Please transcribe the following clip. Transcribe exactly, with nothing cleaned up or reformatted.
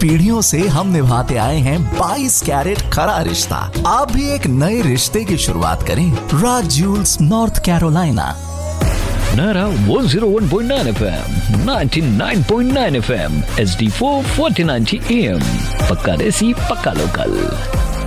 पीढ़ियों से हम निभाते आए हैं बाईस कैरेट खरा रिश्ता। आप भी एक नए रिश्ते की शुरुआत करें राज Jules north Carolina. Nara one oh one point nine F M, ninety-nine point nine F M, H D four forty ninety A M. पक्का देसी पक्का लोकल।